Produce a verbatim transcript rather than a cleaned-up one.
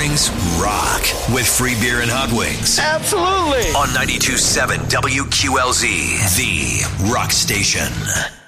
Mornings rock with free beer and hot wings. Absolutely. On ninety-two point seven W Q L Z, the rock station.